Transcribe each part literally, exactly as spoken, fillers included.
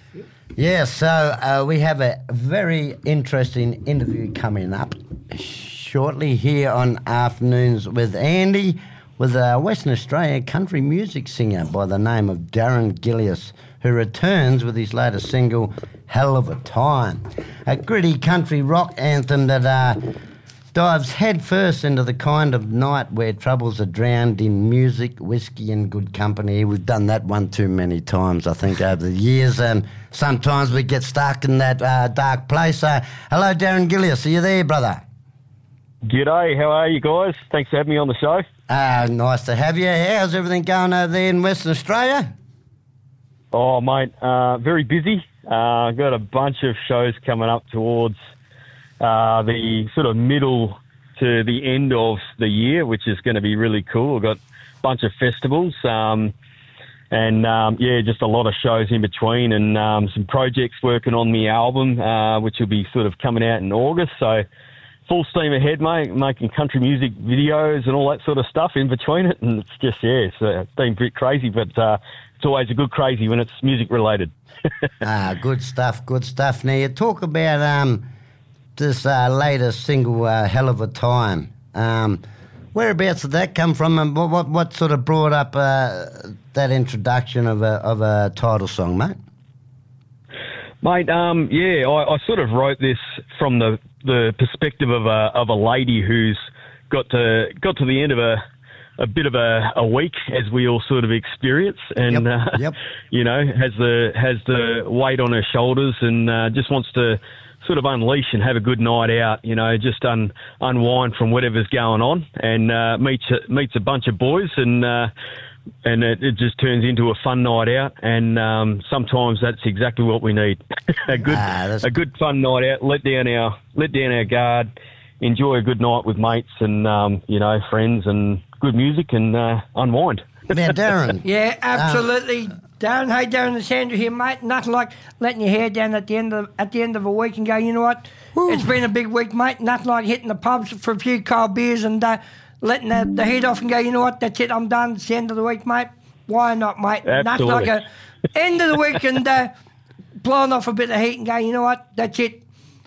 Yeah, so uh, we have a very interesting interview coming up shortly here on Afternoons with Andy, with a Western Australia country music singer by the name of Darren Gillies, who returns with his latest single, Hell of a Time, a gritty country rock anthem that uh, dives headfirst into the kind of night where troubles are drowned in music, whiskey and good company. We've done that one too many times, I think, over the years, and sometimes we get stuck in that uh, dark place. Uh, hello, Darren Gillies. Are you there, brother? G'day. How are you guys? Thanks for having me on the show. Uh, nice to have you. How's everything going over there in Western Australia? Oh, mate, uh, very busy. Uh, got a bunch of shows coming up towards Uh, the sort of middle to the end of the year, which is going to be really cool. We've got a bunch of festivals um, and, um, yeah, just a lot of shows in between, and um, some projects working on the album, uh, which will be sort of coming out in August. So full steam ahead, mate, making country music videos and all that sort of stuff in between it. And it's just, yeah, it's uh, been a bit crazy, but uh, it's always a good crazy when it's music related. ah, good stuff, good stuff. Now, you talk about... Um, this uh, latest single, uh, Hell of a Time. Um, whereabouts did that come from, and what what, what sort of brought up uh, that introduction of a of a title song, mate? Mate, um, yeah, I, I sort of wrote this from the, the perspective of a of a lady who's got to got to the end of a a bit of a, a week, as we all sort of experience, and yep, uh, yep. you know, has the has the weight on her shoulders, and uh, just wants to sort of unleash and have a good night out, you know, just un, unwind from whatever's going on, and uh, meets a, meets a bunch of boys, and uh, and it, it just turns into a fun night out, and um, sometimes that's exactly what we need. a good ah, a good fun night out, let down our let down our guard, enjoy a good night with mates and um, you know, friends, and good music, and uh, unwind. Now, Darren. Yeah, absolutely. Um, Darren, hey Darren, it's Andrew here, mate. Nothing like letting your hair down at the end of at the end of a week and go, you know what? Woo. It's been a big week, mate. Nothing like hitting the pubs for a few cold beers and uh, letting the, the heat off and go, you know what? That's it. I'm done. It's the end of the week, mate. Why not, mate? Absolutely. Nothing like a end of the week and uh, blowing off a bit of heat and go, you know what? That's it.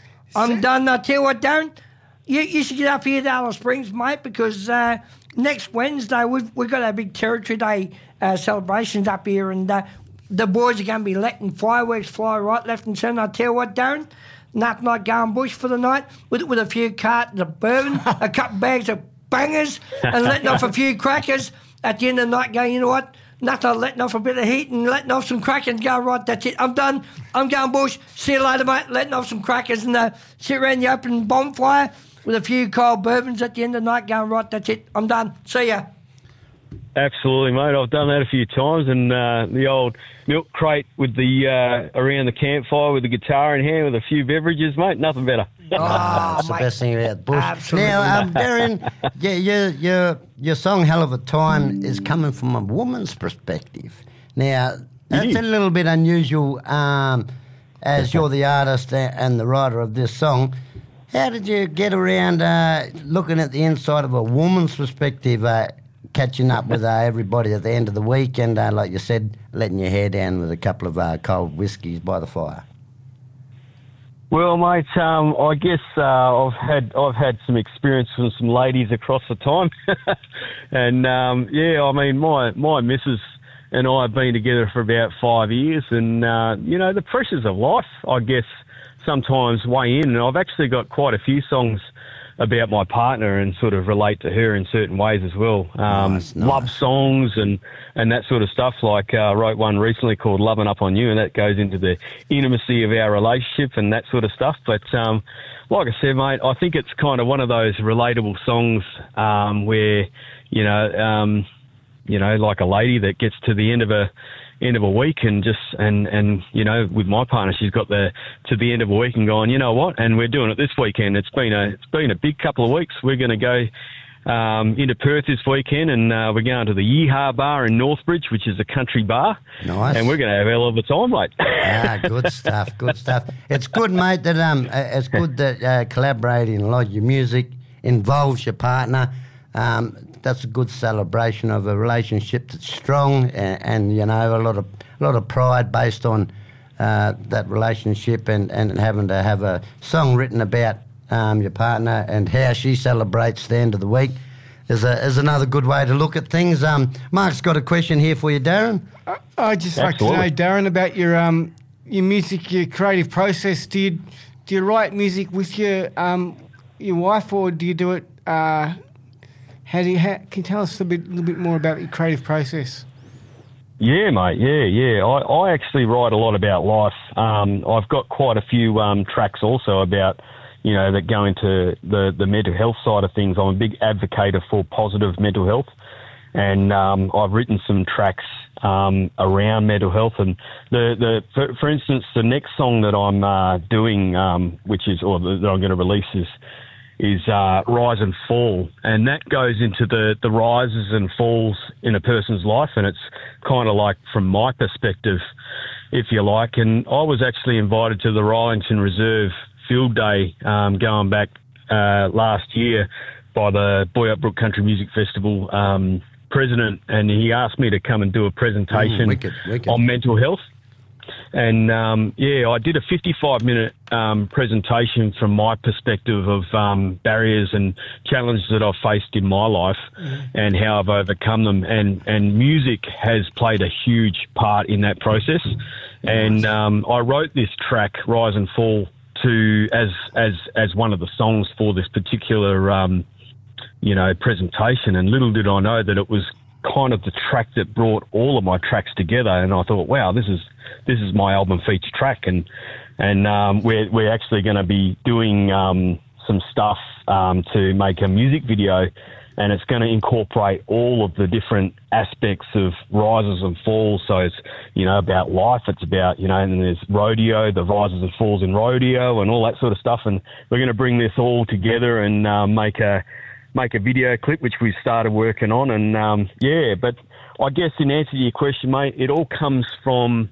I'm done. I tell you what, Darren, you, you should get up here to Alice Springs, mate, because uh, next Wednesday we've we've got our big Territory Day Uh, celebrations up here, and uh, the boys are going to be letting fireworks fly right, left and centre. I tell you what, Darren, nothing like going bush for the night with with a few cartons of bourbon, a couple bags of bangers, and letting off a few crackers at the end of the night going, you know what, nothing like letting off a bit of heat and letting off some crackers and go, right, that's it, I'm done, I'm going bush, see you later, mate, letting off some crackers and uh, sit around the open bonfire with a few cold bourbons at the end of the night going, right, that's it, I'm done, see ya. Absolutely, mate. I've done that a few times, and uh, the old milk crate with the uh, around the campfire with the guitar in hand with a few beverages, mate. Nothing better. Oh, that's the best thing about bush. Absolutely. Now, um, Darren, yeah, your your your song "Hell of a Time" is coming from a woman's perspective. Now, that's a little bit unusual, um, as you're the artist and the writer of this song. How did you get around uh, looking at the inside of a woman's perspective? Uh, catching up with uh, everybody at the end of the week, and uh, like you said, letting your hair down with a couple of uh, cold whiskies by the fire. Well, mate, um, I guess uh, I've had I've had some experience from some ladies across the time, and um, yeah, I mean, my my missus and I have been together for about five years, and uh, you know, the pressures of life, I guess, sometimes weigh in, and I've actually got quite a few songs about my partner and sort of relate to her in certain ways as well. Um, nice, nice. Love songs and, and that sort of stuff. Like I uh, wrote one recently called Loving Up On You, and that goes into the intimacy of our relationship and that sort of stuff. But um, like I said, mate, I think it's kind of one of those relatable songs um, where, you know, um, you know, like a lady that gets to the end of a end of a week and just and and you know, with my partner, she's got the to the end of a week and gone, you know what, and we're doing it this weekend. It's been a it's been a big couple of weeks. We're going to go um, into Perth this weekend, and uh, we're going to the Yeehaw Bar in Northbridge, which is a country bar. Nice. And we're going to have a hell of a time, mate. Ah, good stuff, good stuff. It's good, mate, that um, it's good that uh, collaborating a lot of your music involves your partner. Um, that's a good celebration of a relationship that's strong and, and you know, a lot of a lot of pride based on uh, that relationship and, and having to have a song written about um, your partner and how she celebrates the end of the week is, a, is another good way to look at things. Um, Mark's got a question here for you, Darren. I, I'd just Absolutely. like to know, Darren, about your um, your music, your creative process. Do you, do you write music with your um, your wife, or do you do it... Uh, how do you, how, can you tell us a bit, little bit more about your creative process? Yeah, mate. Yeah, yeah. I, I actually write a lot about life. Um, I've got quite a few um, tracks also about, you know, that go into the, the mental health side of things. I'm a big advocate for positive mental health, and um, I've written some tracks um, around mental health. And the, the for, for instance, the next song that I'm uh, doing, um, which is or that I'm going to release is. is uh, Rise and Fall, and that goes into the, the rises and falls in a person's life, and it's kind of like from my perspective, if you like. And I was actually invited to the Ryllington Reserve Field Day um, going back uh, last year by the Boyup Brook Country Music Festival um, president, and he asked me to come and do a presentation mm, wicked, wicked. on mental health. And, um, yeah, I did a fifty-five minute um, presentation from my perspective of um, barriers and challenges that I've faced in my life mm-hmm. and how I've overcome them. And, and music has played a huge part in that process. And um, I wrote this track, Rise and Fall, to as as as one of the songs for this particular, um, you know, presentation. And little did I know that it was kind of the track that brought all of my tracks together. And I thought, wow, this is this is my album feature track, and and um, we're we're actually going to be doing um, some stuff um, to make a music video, and it's going to incorporate all of the different aspects of rises and falls. So it's, you know, about life. It's about, you know, and then there's rodeo, the rises and falls in rodeo, and all that sort of stuff. And we're going to bring this all together and uh, make a make a video clip, which we've started working on. And um, yeah, but I guess in answer to your question, mate, it all comes from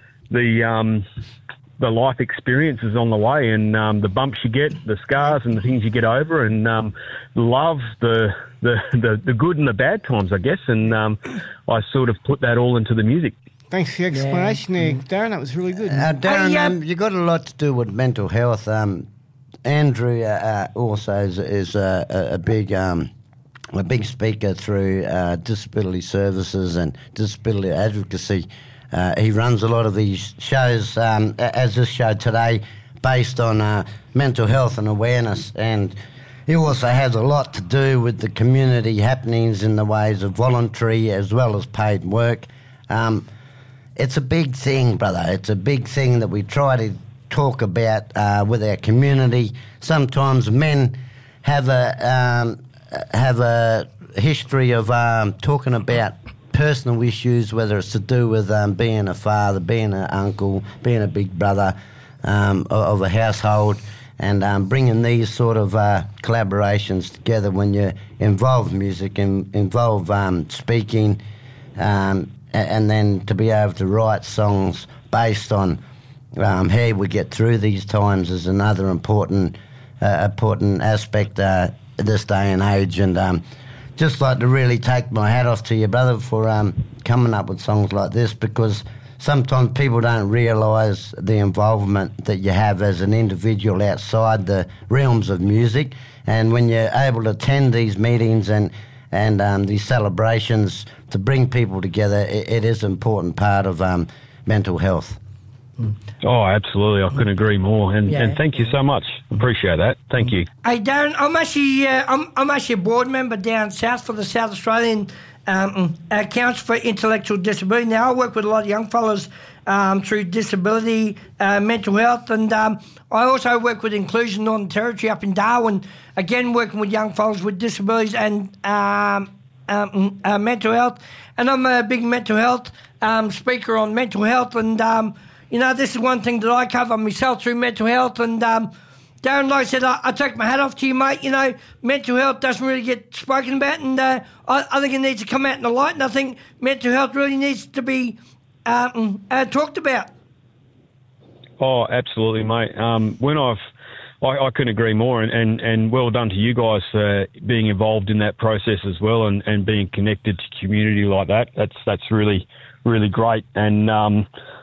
the um, the life experiences on the way, and um, the bumps you get, the scars and the things you get over, and um, love, the, the the the good and the bad times, I guess. And um, I sort of put that all into the music. Thanks for the explanation yeah. there, Darren. That was really good. Uh, Darren, hey, um, you got a lot to do with mental health. Um, Andrew uh, uh, also is, is uh, a, a big um, a big speaker through uh, disability services and disability advocacy. Uh, he runs a lot of these shows, um, as this show today, based on uh, mental health and awareness. And he also has a lot to do with the community happenings in the ways of voluntary as well as paid work. Um, it's a big thing, brother. It's a big thing that we try to talk about uh, with our community. Sometimes men have a um, have a history of um, talking about personal issues, whether it's to do with um, being a father, being an uncle, being a big brother um, of, of a household, and um, bringing these sort of uh, collaborations together when you involve music and involve um, speaking, um, and, and then to be able to write songs based on um, how we get through these times is another important uh, important aspect uh, this day and age. And um, just like to really take my hat off to you, brother, for um, coming up with songs like this, because sometimes people don't realise the involvement that you have as an individual outside the realms of music. And when you're able to attend these meetings and and um, these celebrations to bring people together, it, it is an important part of um, mental health. Mm. Oh, absolutely. I couldn't agree more. And, yeah. and thank you so much. Appreciate that. Thank you. Hey, Darren, I'm actually, uh, I'm, I'm actually a board member down south for the South Australian um, uh, Council for Intellectual Disability. Now, I work with a lot of young fellas um, through disability, uh, mental health, and um, I also work with Inclusion Northern Territory up in Darwin, again working with young fellas with disabilities and um, um, uh, mental health. And I'm a big mental health um, speaker on mental health, and um, you know, this is one thing that I cover myself through mental health. And um, Darren, like I said, I, I take my hat off to you, mate. You know, mental health doesn't really get spoken about, and uh, I, I think it needs to come out in the light, and I think mental health really needs to be um, uh, talked about. Oh, absolutely, mate. Um, when I've, I, I couldn't agree more, and, and, and well done to you guys for being involved in that process as well, and, and being connected to community like that. That's that's really, really great. And um,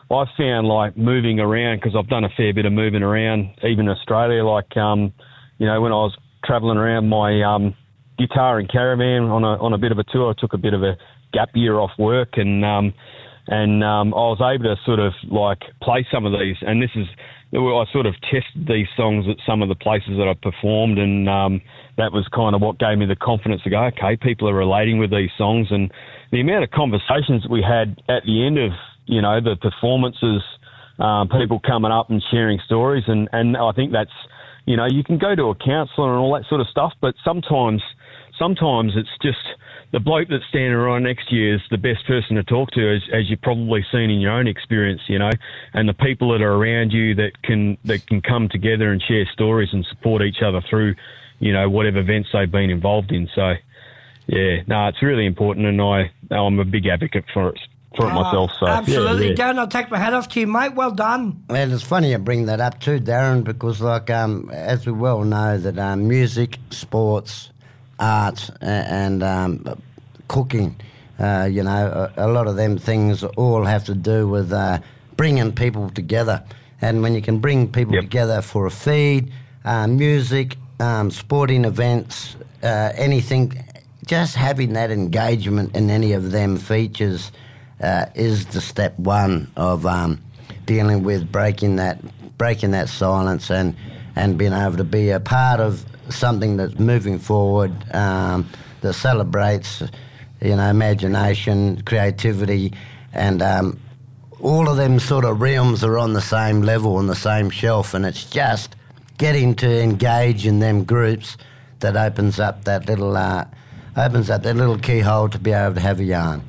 I found like moving around, because I've done a fair bit of moving around, even Australia. Like, um, you know, when I was travelling around my um, guitar and caravan on a on a bit of a tour, I took a bit of a gap year off work, and um, and um, I was able to sort of like play some of these. And this is, I sort of tested these songs at some of the places that I performed, and um, that was kind of what gave me the confidence to go, okay, people are relating with these songs. And the amount of conversations that we had at the end of, you know, the performances, um, people coming up and sharing stories. And, and I think that's, you know, you can go to a counsellor and all that sort of stuff, but sometimes, sometimes it's just the bloke that's standing right next to you is the best person to talk to, as, as you've probably seen in your own experience, you know, and the people that are around you that can, that can come together and share stories and support each other through, you know, whatever events they've been involved in. So, yeah, no, it's really important, and I, I'm a big advocate for it. For it Oh, myself, so absolutely, yeah, yeah. Darren. I'll take my hat off to you, mate. Well done. And it's funny you bring that up too, Darren, because like um, as we well know that um, music, sports, art, and um, cooking, uh, you know, a, a lot of them things all have to do with uh, bringing people together. And when you can bring people Yep. together for a feed, uh, music, um, sporting events, uh, anything, just having that engagement in any of them features Uh, is the step one of um, dealing with breaking that breaking that silence and, and being able to be a part of something that's moving forward, um, that celebrates, you know, imagination, creativity, and um, all of them sort of realms are on the same level, on the same shelf, and it's just getting to engage in them groups that opens up that little uh, opens up that little keyhole to be able to have a yarn.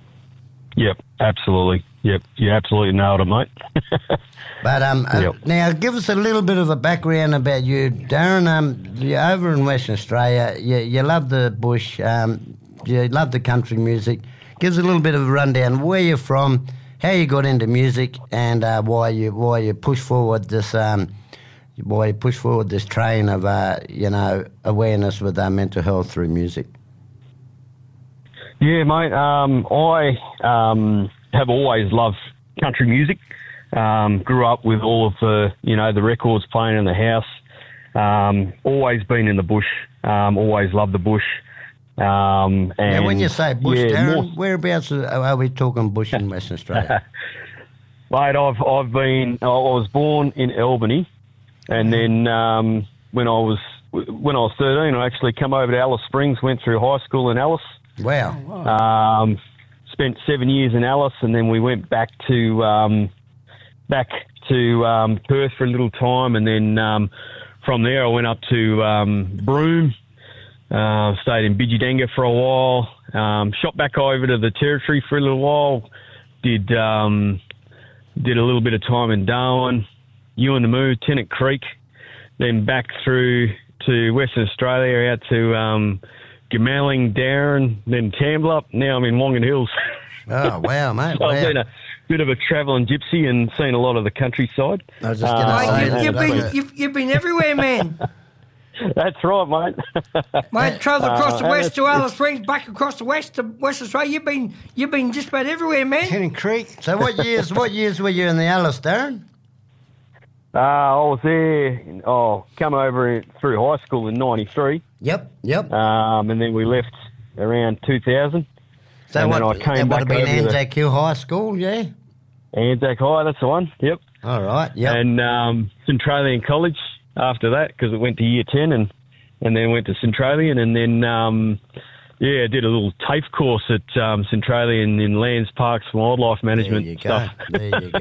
Yep, absolutely. Yep, you absolutely nailed it, mate. But um, Yep. uh, now give us a little bit of a background about you, Darren. Um, you're over in Western Australia. You, you love the bush. Um, you love the country music. Give us a little bit of a rundown where you're from, how you got into music, and uh, why you why you push forward this um, why you push forward this train of uh, you know awareness with uh, mental health through music. Yeah, mate. Um, I um, have always loved country music. Um, grew up with all of the, you know, the records playing in the house. Um, always been in the bush. Um, always loved the bush. Um, and Now, when you say bush, yeah, Darren, more- whereabouts are, are we talking bush in Western Australia? Mate, I've I've been. I was born in Albany, and then um, when I was when I was thirteen, I actually come over to Alice Springs. Went through high school in Alice. Wow. Um, spent seven years in Alice, and then we went back to um, back to um, Perth for a little time, and then um, from there I went up to um, Broome, uh, stayed in Bidgidanga for a while, um, shot back over to the Territory for a little while, did um, did a little bit of time in Darwin, Yuendamu, Tennant Creek, then back through to Western Australia out to um, Gemelling, Darren, then Tambler. Now I'm in Wongan Hills. Oh, wow, mate. So Wow. I've been a bit of a travelling gypsy and seen a lot of the countryside. I was just going to Uh, Mate, say you, that. you've, that's been, it. you've, you've been everywhere, man. That's right, mate. Mate, travelled across Uh, the and west it's- to Alice Springs, back across the west to West Australia. You've been you've been just about everywhere, man. Tennant Creek. So what years what years were you in the Alice, Darren? Uh, I was there, oh, come over through high school in ninety-three, Yep, yep. um, and then we left around two thousand. So and what, then I came that would have back been over to Anzac Hill High School, yeah? Anzac High, that's the one, yep. All right, yep. And um, Centralian College after that, because it went to year ten, and, and then went to Centralian, and then, um, yeah, did a little TAFE course at um, Centralian in Lands, Parks and Wildlife Management there you stuff. go. There you go.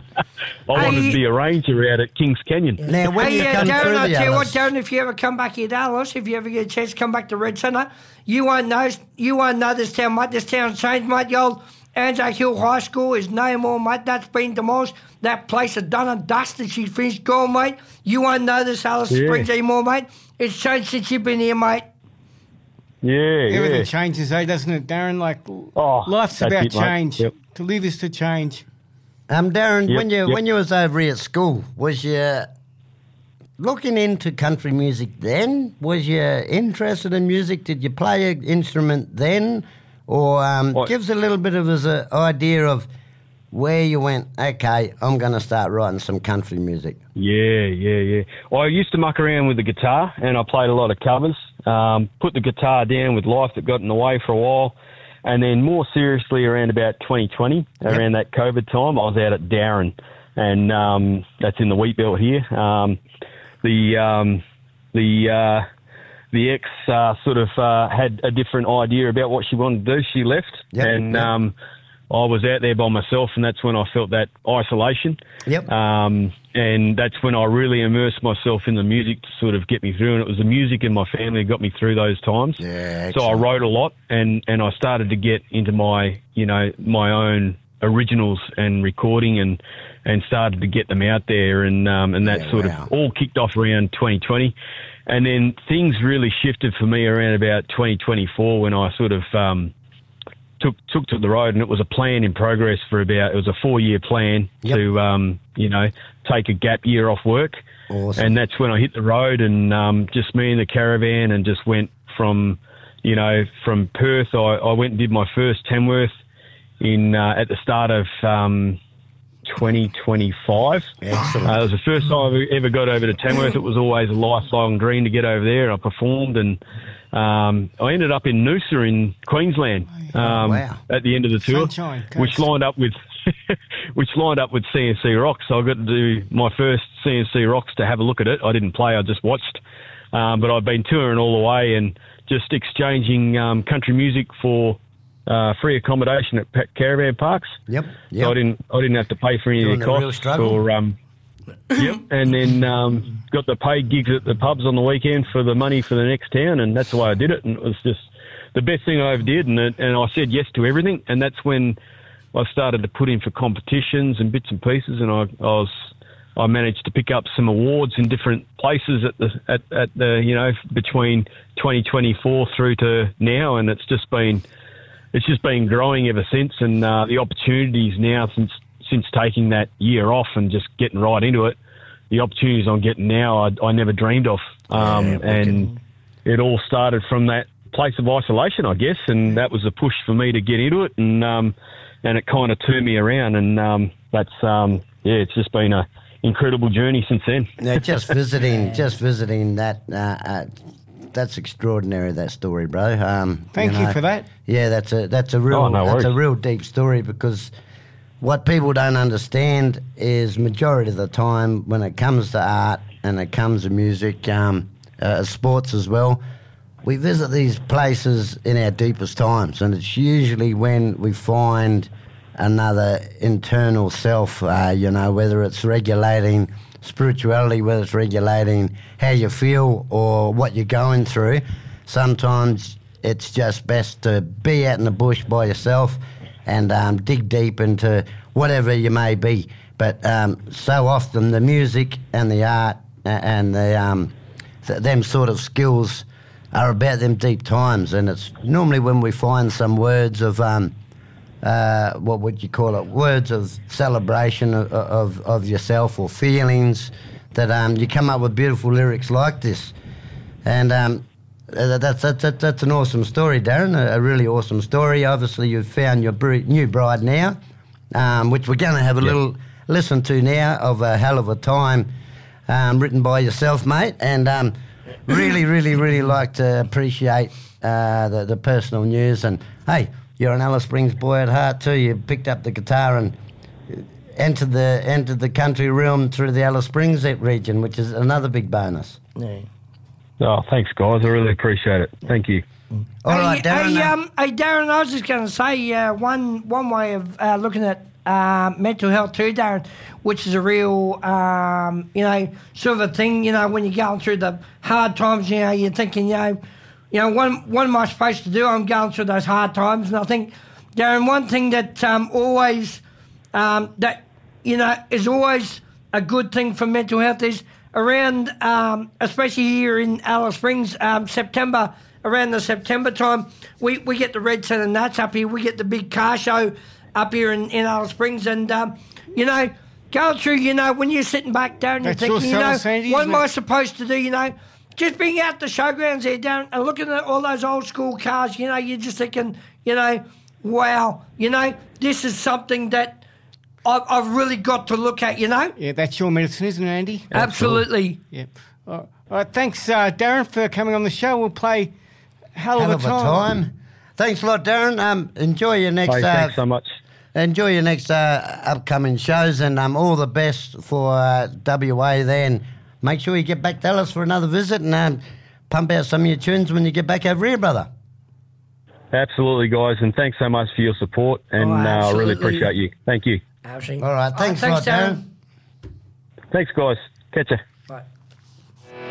I wanted Hey, to be a ranger out at Kings Canyon. Now, when Hey, you uh, come Darren, through I'll the tell you what, Alice, Darren, if you ever come back here to Alice, if you ever get a chance to come back to Red Centre, you won't know, you won't know this town, mate. This town's changed, mate. The old Anzac Hill High School is no more, mate. That's been demolished. That place is done and dusted. She's finished gone, mate. You won't know this Alice Yeah. Springs anymore, mate. It's changed since you've been here, mate. Yeah, Everything yeah. changes, eh, doesn't it, Darren? Like, Oh, life's that's about it, mate. change. Yep. To live is to change. um, Darren, Yep, when you yep. when you was over here at school, was you looking into country music then? Was you interested in music? Did you play an instrument then? Or um, What? give us a little bit of us an idea of where you went, okay, I'm going to start writing some country music? Yeah, yeah, yeah. Well, I used to muck around with the guitar, and I played a lot of covers. Um, put the guitar down with life that got in the way for a while. And then more seriously, around about twenty twenty, yep. around that COVID time, I was out at Darren, and um, that's in the wheat belt here. Um, the um, the uh, the ex uh, sort of uh, had a different idea about what she wanted to do. She left, yep. and yep. Um, I was out there by myself, and that's when I felt that isolation. Yep. Um, and that's when I really immersed myself in the music to sort of get me through. And it was the music and my family that got me through those times. Yeah, so I wrote a lot, and, and I started to get into my, you know, my own originals and recording, and and started to get them out there. And um, and that yeah, sort wow. of all kicked off around twenty twenty. And then things really shifted for me around about twenty twenty-four when I sort of um, took took to the road, and it was a plan in progress for about, it was a four-year plan yep. to, um, you know, take a gap year off work. Awesome. And that's when I hit the road, and um, just me and the caravan, and just went from, you know, from Perth, I, I went and did my first Tamworth in uh, at the start of um, twenty twenty-five. Excellent. Uh, it was the first time I ever got over to Tamworth. It was always a lifelong dream to get over there. I performed, and um, I ended up in Noosa in Queensland um, wow. at the end of the tour, Sunshine, which lined up with which lined up with C N C Rocks. So I got to do my first C N C Rocks to have a look at it. I didn't play, I just watched. Um, but I've been touring all the way and just exchanging um, country music for uh, free accommodation at pa- caravan parks. Yep. yep. So I didn't I didn't have to pay for any Doing of the costs. Or, um, yep. And then um, got the paid gigs at the pubs on the weekend for the money for the next town, and that's the way I did it. And it was just the best thing I ever did, and it, and I said yes to everything. And that's when I started to put in for competitions and bits and pieces, and I, I was I managed to pick up some awards in different places at the at, at the you know between twenty twenty-four through to now, and it's just been it's just been growing ever since. And uh, the opportunities now since since taking that year off and just getting right into it, the opportunities I'm getting now I, I never dreamed of, um, yeah, and it all started from that place of isolation, I guess, and that was a push for me to get into it, and um, and it kind of turned me around, and um, that's um, yeah, it's just been a incredible journey since then. Now, just visiting, just visiting that, uh, uh, that's extraordinary. That story, bro. Um, Thank you, you know, for that. Yeah, that's a that's a real oh, no that's worries. a real deep story, because what people don't understand is majority of the time when it comes to art and it comes to music, um, uh, sports as well, we visit these places in our deepest times, and it's usually when we find another internal self, uh, you know, whether it's regulating spirituality, whether it's regulating how you feel or what you're going through. Sometimes it's just best to be out in the bush by yourself and um, dig deep into whatever you may be. But um, so often the music and the art and the um, th- them sort of skills are about them deep times, and it's normally when we find some words of um, uh, what would you call it? Words of celebration of of, of yourself or feelings that um, you come up with beautiful lyrics like this, and um, that's that's that's, that's an awesome story, Darren. A, a really awesome story. Obviously, you've found your br- new bride now, um, which we're going to have a yep. little listen to now of a hell of a time, um, written by yourself, mate, and. Um, Really, really, really like to appreciate uh, the, the personal news. And, hey, you're an Alice Springs boy at heart too. You picked up the guitar and entered the entered the country realm through the Alice Springs region, which is another big bonus. Yeah. Oh, thanks, guys. I really appreciate it. Thank you. All hey, right, Darren. Hey, um, hey, Darren, I was just going to say uh, one, one way of uh, looking at uh, mental health too, Darren, which is a real, um, you know, sort of a thing, you know, when you're going through the hard times, you know, you're thinking, you know, you know, what, what am I supposed to do? I'm going through those hard times. And I think, Darren, one thing that um, always, um, that, you know, is always a good thing for mental health is around, um, especially here in Alice Springs, um, September, around the September time, we, we get the Red Centre Nuts up here. We get the big car show up here in, in Alice Springs. And, um, you know, going through, you know, when you're sitting back down, you're That's thinking, you know, Sandy, what am I it? supposed to do, you know? Just being out the showgrounds there, down and looking at all those old school cars, you know, you're just thinking, you know, wow, you know, this is something that I've, I've really got to look at, you know? Yeah, that's your medicine, isn't it, Andy? Absolutely. Yeah. All right, All right thanks, uh, Darren, for coming on the show. We'll play Hell, Hell of a Time. time. Thanks a lot, Darren. Um, enjoy your next... Hey, uh, thanks so much. Enjoy your next uh, upcoming shows, and um, all the best for uh, W A there. And make sure you get back to Alice for another visit and um, pump out some of your tunes when you get back over here, brother. Absolutely, guys, and thanks so much for your support, and Oh, uh, I really absolutely. appreciate you. Thank you. Absolutely. All right, thanks, All right, a lot, thanks, Darren. Thanks, guys. Catch ya.